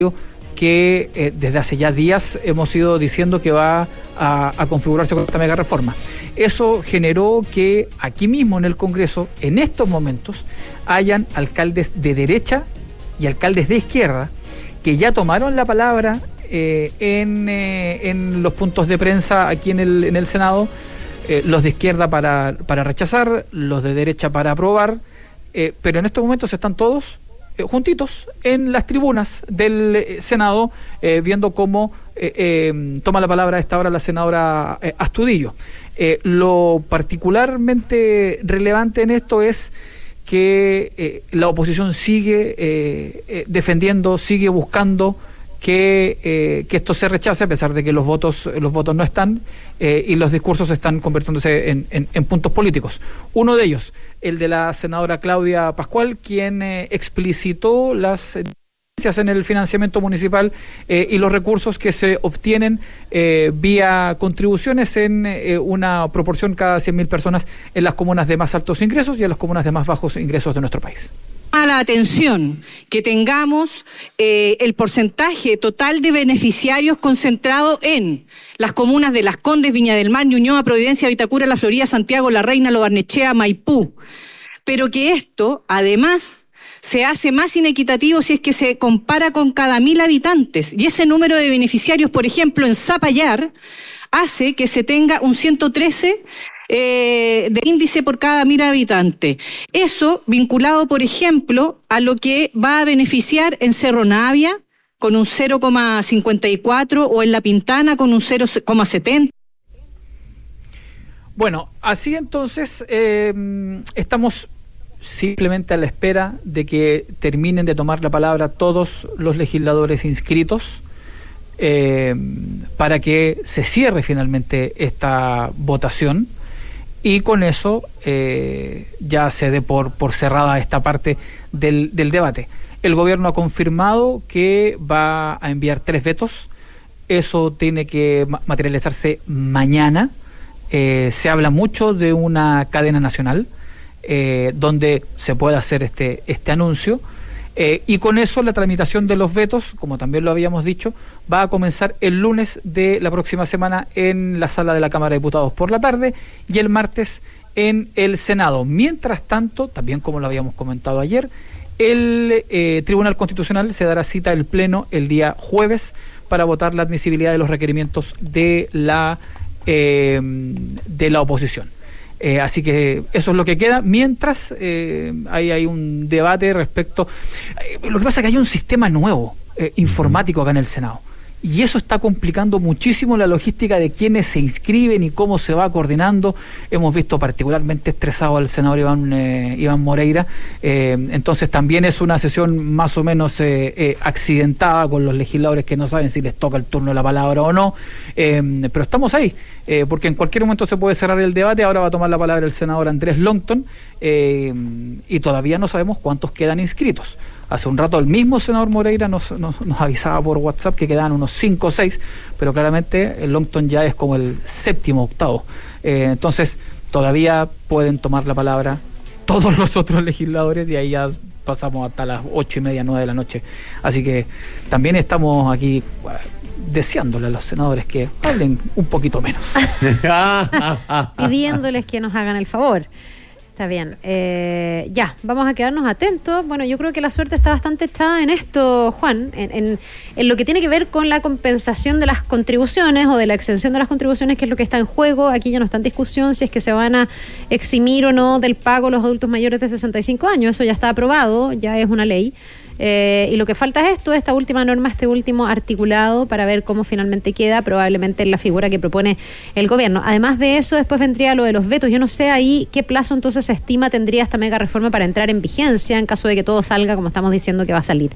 que desde hace ya días hemos ido diciendo que va a configurarse con esta mega reforma. Eso generó que aquí mismo en el Congreso, en estos momentos, hayan alcaldes de derecha y alcaldes de izquierda que ya tomaron la palabra en los puntos de prensa aquí en el Senado, los de izquierda para rechazar, los de derecha para aprobar, pero en estos momentos están todos juntitos en las tribunas del Senado, viendo cómo toma la palabra a esta hora la senadora Astudillo. Lo particularmente relevante en esto es que la oposición sigue defendiendo, sigue buscando que esto se rechace, a pesar de que los votos no están y los discursos están convirtiéndose en puntos políticos. Uno de ellos, el de la senadora Claudia Pascual, quien explicitó las diferencias en el financiamiento municipal y los recursos que se obtienen vía contribuciones en una proporción cada 100.000 personas en las comunas de más altos ingresos y en las comunas de más bajos ingresos de nuestro país. A la atención que tengamos el porcentaje total de beneficiarios concentrado en las comunas de Las Condes, Viña del Mar, Ñuñoa, Providencia, Vitacura, La Florida, Santiago, La Reina, Lo Barnechea, Maipú, pero que esto además se hace más inequitativo si es que se compara con cada 1.000 habitantes, y ese número de beneficiarios, por ejemplo, en Zapallar, hace que se tenga un 113 de índice por cada 1.000 habitantes. Eso vinculado, por ejemplo, a lo que va a beneficiar en Cerro Navia con un 0,54 o en La Pintana con un 0,70. Bueno, así entonces estamos simplemente a la espera de que terminen de tomar la palabra todos los legisladores inscritos para que se cierre finalmente esta votación. Y con eso ya se dé por cerrada esta parte del debate. El gobierno ha confirmado que va a enviar 3 vetos. Eso tiene que materializarse mañana. Se habla mucho de una cadena nacional donde se pueda hacer este anuncio. Y con eso la tramitación de los vetos, como también lo habíamos dicho, va a comenzar el lunes de la próxima semana en la sala de la Cámara de Diputados por la tarde y el martes en el Senado. Mientras tanto, también como lo habíamos comentado ayer, el Tribunal Constitucional se dará cita el Pleno el día jueves para votar la admisibilidad de los requerimientos de la oposición. Así que eso es lo que queda, mientras hay un debate respecto. Lo que pasa es que hay un sistema nuevo informático acá en el Senado, y eso está complicando muchísimo la logística de quienes se inscriben y cómo se va coordinando. Hemos visto particularmente estresado al senador Iván Moreira, entonces también es una sesión más o menos accidentada, con los legisladores que no saben si les toca el turno de la palabra o no, pero estamos ahí, porque en cualquier momento se puede cerrar el debate. Ahora va a tomar la palabra el senador Andrés Longton, y todavía no sabemos cuántos quedan inscritos. Hace un rato el mismo senador Moreira nos avisaba por WhatsApp que quedaban unos 5 o 6, pero claramente el Longton ya es como el 7º, 8º. Entonces todavía pueden tomar la palabra todos los otros legisladores, y ahí ya pasamos hasta las 8:30, 9 de la noche. Así que también estamos aquí deseándole a los senadores que hablen un poquito menos. Pidiéndoles que nos hagan el favor. Está bien. Ya, vamos a quedarnos atentos. Bueno, yo creo que la suerte está bastante echada en esto, Juan, en lo que tiene que ver con la compensación de las contribuciones o de la exención de las contribuciones, que es lo que está en juego. Aquí ya no está en discusión si es que se van a eximir o no del pago los adultos mayores de 65 años. Eso ya está aprobado, ya es una ley. Y lo que falta es esta última norma, este último articulado, para ver cómo finalmente queda, probablemente en la figura que propone el gobierno. Además de eso, después vendría lo de los vetos. Yo no sé ahí qué plazo entonces se estima tendría esta mega reforma para entrar en vigencia en caso de que todo salga como estamos diciendo que va a salir.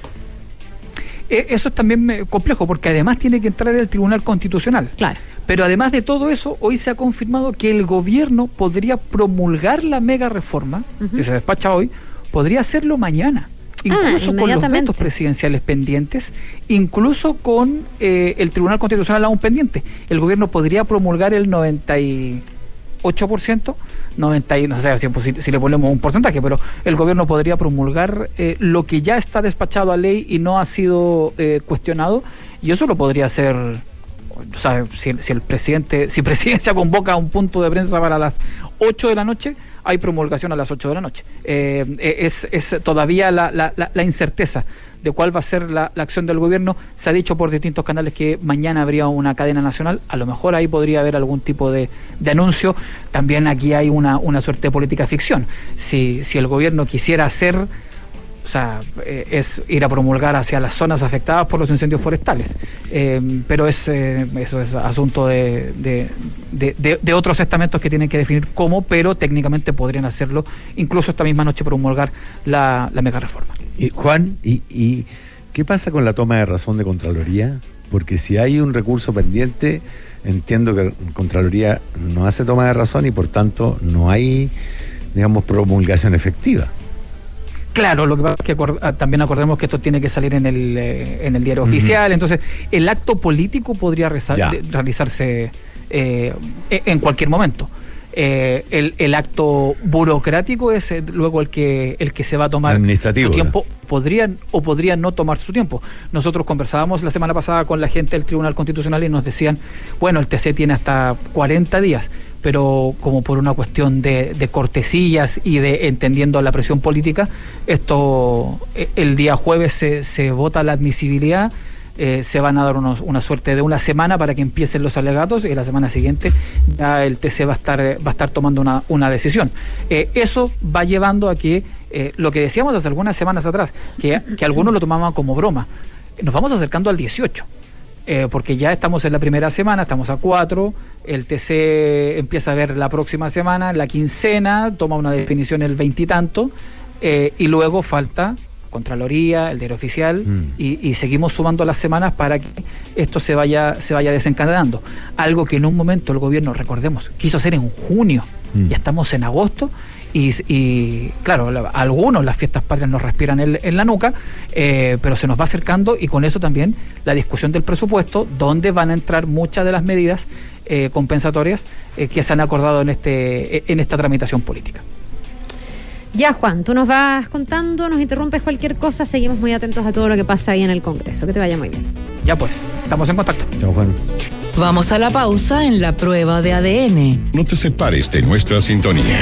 Eso es también complejo, porque además tiene que entrar el Tribunal Constitucional. Claro. Pero además de todo eso, hoy se ha confirmado que el gobierno podría promulgar la mega reforma, que se despacha hoy, podría hacerlo mañana. Incluso con los vetos presidenciales pendientes, incluso con el Tribunal Constitucional aún pendiente. El gobierno podría promulgar el 98% 90, no sé si le ponemos un porcentaje, pero el gobierno podría promulgar lo que ya está despachado a ley y no ha sido cuestionado, y eso lo podría hacer. O sea, si Presidencia convoca un punto de prensa para las 8 de la noche, hay promulgación a las 8 de la noche. Es todavía la incerteza de cuál va a ser la acción del gobierno. Se ha dicho por distintos canales que mañana habría una cadena nacional, a lo mejor ahí podría haber algún tipo de anuncio. También aquí hay una suerte de política ficción. Si el gobierno quisiera hacer, o sea, es ir a promulgar hacia las zonas afectadas por los incendios forestales, pero eso es asunto de otros estamentos que tienen que definir cómo, pero técnicamente podrían hacerlo incluso esta misma noche, promulgar la mega reforma. Juan, ¿y qué pasa con la toma de razón de Contraloría? Porque si hay un recurso pendiente, entiendo que Contraloría no hace toma de razón y por tanto no hay, digamos, promulgación efectiva. Claro, lo que pasa es que también acordemos que esto tiene que salir en el diario oficial, entonces el acto político podría realizarse en cualquier momento. El acto burocrático es luego el que se va a tomar su tiempo, podría no tomar su tiempo. Nosotros conversábamos la semana pasada con la gente del Tribunal Constitucional y nos decían, bueno, el TC tiene hasta 40 días, pero como por una cuestión de cortesías y de entendiendo la presión política, esto el día jueves se vota la admisibilidad. Se van a dar una suerte de una semana para que empiecen los alegatos y la semana siguiente ya el TC va a estar tomando una decisión. Eso va llevando a que lo que decíamos hace algunas semanas atrás, que algunos lo tomaban como broma, nos vamos acercando al 18, porque ya estamos en la primera semana, estamos a 4, el TC empieza a ver la próxima semana, la quincena, toma una definición el 20 y tanto, y luego falta Contraloría, el diario oficial, y seguimos sumando las semanas para que esto se vaya desencadenando. Algo que en un momento el gobierno, recordemos, quiso hacer en junio, ya estamos en agosto, y claro, algunos las fiestas patrias nos respiran en la nuca, pero se nos va acercando, y con eso también la discusión del presupuesto, donde van a entrar muchas de las medidas compensatorias que se han acordado en esta tramitación política. Ya, Juan, tú nos vas contando, nos interrumpes cualquier cosa, seguimos muy atentos a todo lo que pasa ahí en el Congreso. Que te vaya muy bien. Ya pues, estamos en contacto. Chao, Juan. Vamos a la pausa en la prueba de ADN. No te separes de nuestra sintonía.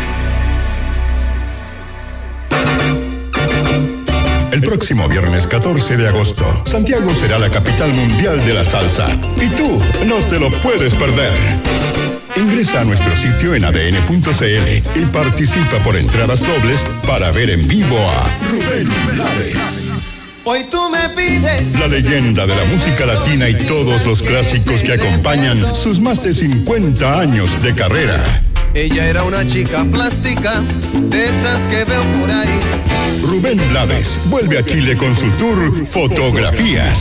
El próximo viernes 14 de agosto, Santiago será la capital mundial de la salsa. Y tú no te lo puedes perder. Ingresa a nuestro sitio en adn.cl y participa por entradas dobles para ver en vivo a Rubén Blades. Hoy tú me pides La leyenda de la música latina y todos los clásicos que acompañan sus más de 50 años de carrera. Ella era una chica plástica, de esas que veo por ahí. Rubén Blades vuelve a Chile con su tour Fotografías.